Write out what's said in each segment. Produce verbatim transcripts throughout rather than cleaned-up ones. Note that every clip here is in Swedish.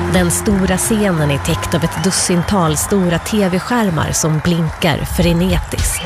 Den stora scenen är täckt av ett dussintal stora tv-skärmar som blinkar frenetiskt.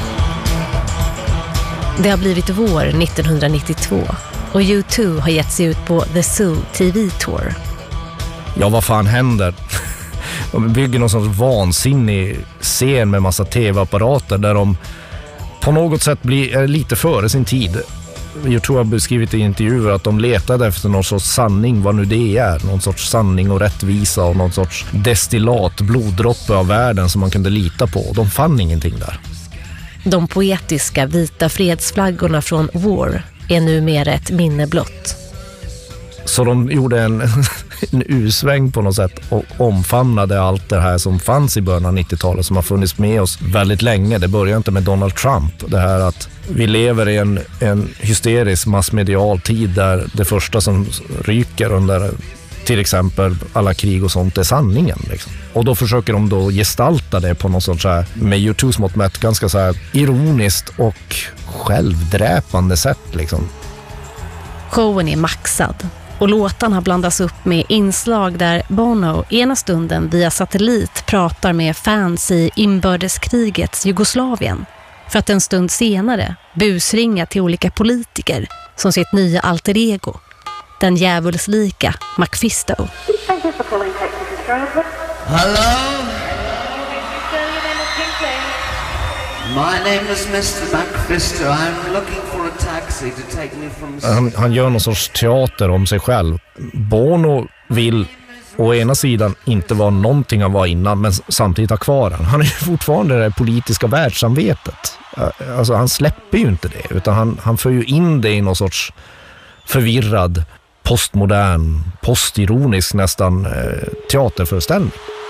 Det har blivit vår nittonhundranittiotvå och U två har gett sig ut på The Zoo T V Tour. Ja, vad fan händer? De bygger någon sorts vansinnig scen med massa tv-apparater där de på något sätt blir är lite före sin tid. Jag tror jag har beskrivit i intervjuer att de letade efter någon sorts sanning, vad nu det är. Någon sorts sanning och rättvisa och någon sorts destillat, bloddroppe av världen som man kunde lita på. De fann ingenting där. De poetiska vita fredsflaggorna från War är numera ett minne blott. Så de gjorde en, en usväng på något sätt och omfamnade allt det här som fanns i början av nittiotalet som har funnits med oss väldigt länge. Det börjar inte med Donald Trump. Det här att vi lever i en, en hysterisk massmedial tid där det första som ryker under till exempel alla krig och sånt är sanningen. Liksom. Och då försöker de då gestalta det på något sorts här, med U tvås mått mätt, ganska så här ironiskt och självdräpande sätt. Liksom. Showen är maxad. Och låtarna blandas upp med inslag där Bono ena stunden via satellit pratar med fans i inbördeskrigets Jugoslavien för att en stund senare busringa till olika politiker som sitt nya alter ego, den djävulslika Macfisto. Hello? My name is mister Macfisto. I'm looking for a taxi to take me from... Han, han gör någon sorts teater om sig själv. Bono vill å ena sidan inte vara någonting han var innan, men samtidigt ha kvar han. Han är ju fortfarande det politiska världssamvetet. Alltså han släpper ju inte det, utan han, han för ju in det i någon sorts förvirrad, postmodern, postironisk nästan eh, teaterföreställning.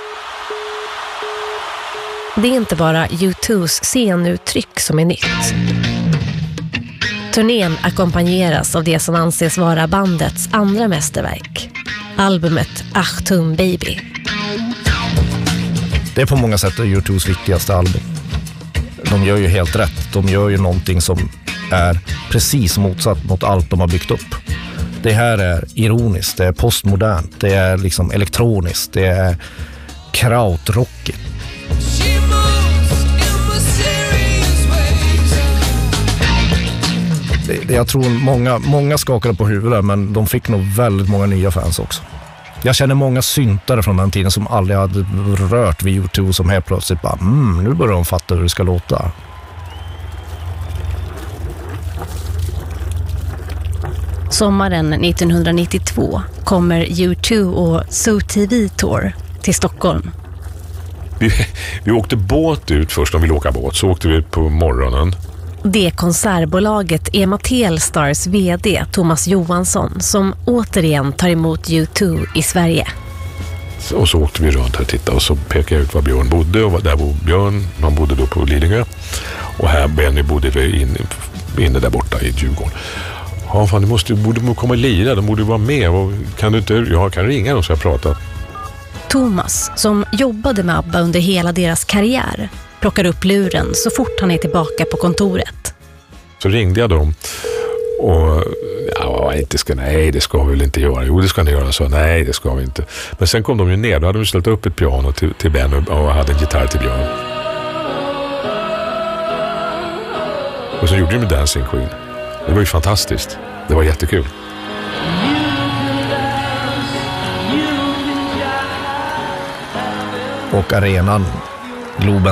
Det är inte bara U tvås scenuttryck som är nytt. Turnén ackompanjeras av det som anses vara bandets andra mästerverk, albumet Achtung Baby. Det är på många sätt U tvås viktigaste album. De gör ju helt rätt. De gör ju någonting som är precis motsatt mot allt de har byggt upp. Det här är ironiskt, det är postmodernt, det är liksom elektroniskt, det är krautrockigt. Jag tror många, många skakade på huvudet, men de fick nog väldigt många nya fans också. Jag känner många syntare från den tiden som aldrig hade rört vid U två som helt plötsligt bara, mm, nu börjar de fatta hur det ska låta. Sommaren nittonhundranittiotvå kommer U två och Zoo T V Tour till Stockholm. Vi, vi åkte båt ut först, om vi ville åka båt, så åkte vi ut på morgonen. Det är konsertbolaget Ema Telstars vd Thomas Johansson som återigen tar emot U två i Sverige. Och så åkte vi runt här och tittade och så pekade jag ut var Björn bodde, och där bodde Björn, man bodde då på Lidingö, och här Benny bodde vi inne, inne där borta i Djurgården. Ja, fan, du måste, borde komma och lira, de borde vara med, och kan du inte, jag kan ringa dem så jag pratar. Thomas, som jobbade med ABBA under hela deras karriär, plockar upp luren så fort han är tillbaka på kontoret. Så ringde jag dem och ja, inte ska, nej det ska vi väl inte göra. Jo, det ska ni göra. Så nej, det ska vi inte. Men sen kom de ju ner, då hade de ställt upp ett piano till, till Ben och hade en gitarr till Björn. Och så gjorde de med Dancing Queen. Det var ju fantastiskt. Det var jättekul. Och arenan, Globen